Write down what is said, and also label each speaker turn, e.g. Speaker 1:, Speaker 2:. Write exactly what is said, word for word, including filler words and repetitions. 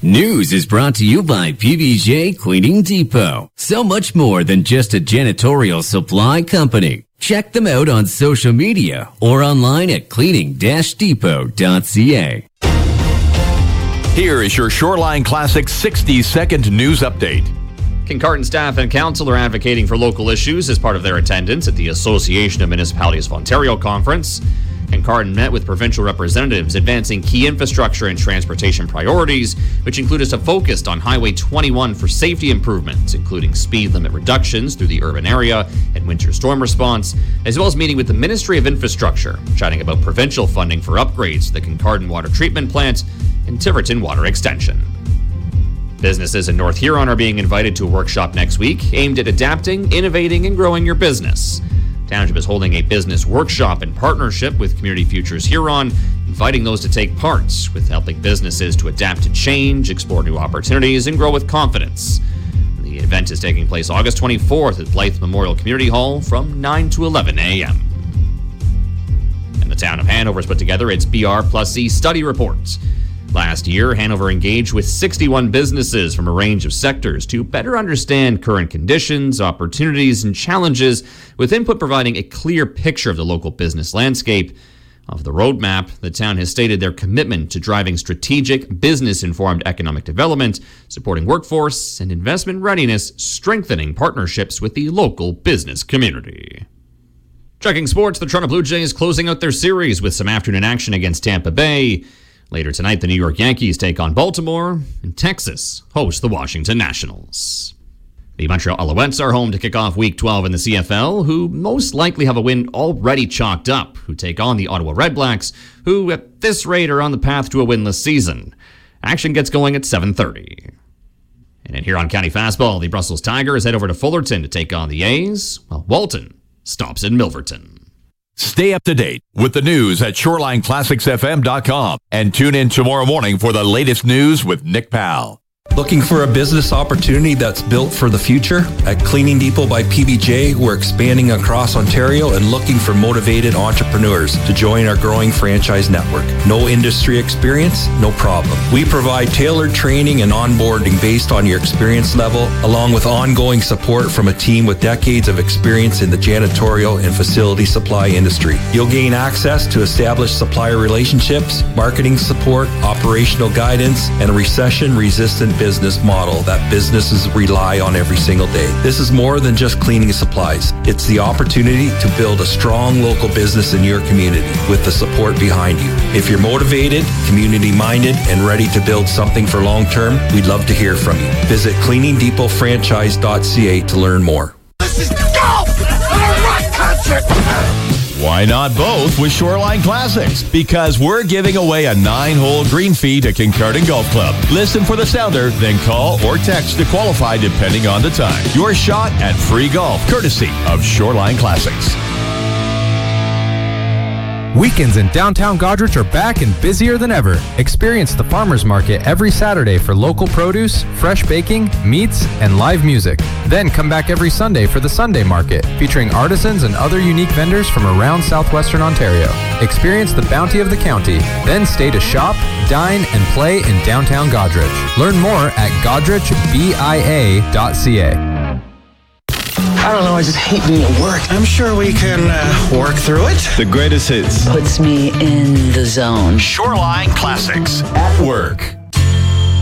Speaker 1: News is brought to you by P B J Cleaning Depot. So much more than just a janitorial supply company. Check them out on social media or online at cleaning dash depot dot c a.
Speaker 2: Here is your Shoreline Classic sixty second news update.
Speaker 3: Kincardine staff and council are advocating for local issues as part of their attendance at the Association of Municipalities of Ontario conference. Kincardine met with provincial representatives advancing key infrastructure and transportation priorities, which included a focus on Highway twenty-one for safety improvements, including speed limit reductions through the urban area and winter storm response, as well as meeting with the Ministry of Infrastructure, chatting about provincial funding for upgrades to the Kincardine Water Treatment Plant and Tiverton Water Extension. Businesses in North Huron are being invited to a workshop next week aimed at adapting, innovating, and growing your business. Township is holding a business workshop in partnership with Community Futures Huron, inviting those to take part, with helping businesses to adapt to change, explore new opportunities, and grow with confidence. The event is taking place August twenty-fourth at Blythe Memorial Community Hall from nine to eleven a.m. And the town of Hanover has put together its B R plus C study report. Last year, Hanover engaged with sixty-one businesses from a range of sectors to better understand current conditions, opportunities, and challenges, with input providing a clear picture of the local business landscape. Of the roadmap, the town has stated their commitment to driving strategic, business-informed economic development, supporting workforce and investment readiness, strengthening partnerships with the local business community. Checking sports, the Toronto Blue Jays closing out their series with some afternoon action against Tampa Bay. Later tonight, the New York Yankees take on Baltimore, and Texas hosts the Washington Nationals. The Montreal Alouettes are home to kick off Week twelve in the C F L, who most likely have a win already chalked up, who take on the Ottawa Redblacks, who at this rate are on the path to a winless season. Action gets going at seven thirty. And in Huron County Fastball, the Brussels Tigers head over to Fullerton to take on the A's, while Walton stops in Milverton.
Speaker 2: Stay up to date with the news at shoreline classics f m dot com and tune in tomorrow morning for the latest news with Nick Powell.
Speaker 4: Looking for a business opportunity that's built for the future? At Cleaning Depot by P B J, we're expanding across Ontario and looking for motivated entrepreneurs to join our growing franchise network. No industry experience? No problem. We provide tailored training and onboarding based on your experience level, along with ongoing support from a team with decades of experience in the janitorial and facility supply industry. You'll gain access to established supplier relationships, marketing support, operational guidance, and a recession-resistant business model that businesses rely on every single day. This is more than just cleaning supplies. It's the opportunity to build a strong local business in your community with the support behind you. If you're motivated, community-minded, and ready to build something for long-term, we'd love to hear from you. Visit cleaning depot franchise dot c a to learn more.
Speaker 5: This is golf! Not a rock concert!
Speaker 2: Why not both with Shoreline Classics? Because we're giving away a nine-hole green fee to Kincardine Golf Club. Listen for the sounder, then call or text to qualify depending on the time. Your shot at free golf, courtesy of Shoreline Classics.
Speaker 6: Weekends in downtown Goderich are back and busier than ever. Experience the Farmers Market every Saturday for local produce, fresh baking, meats, and live music. Then come back every Sunday for the Sunday Market, featuring artisans and other unique vendors from around southwestern Ontario. Experience the bounty of the county. Then stay to shop, dine, and play in downtown Goderich. Learn more at godrich bia dot c a.
Speaker 7: I don't know, I just hate being at work. I'm sure we can uh, work through it.
Speaker 8: The greatest hits.
Speaker 9: Puts me in the zone.
Speaker 2: Shoreline Classics. At work.